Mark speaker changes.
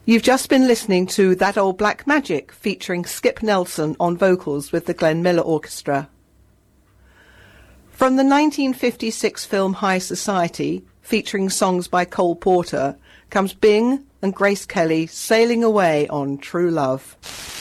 Speaker 1: You've just been listening to That Old Black Magic featuring Skip Nelson on vocals with the Glenn Miller Orchestra. From the 1956 film High Society, featuring songs by Cole Porter, comes Bing and Grace Kelly sailing away on True Love.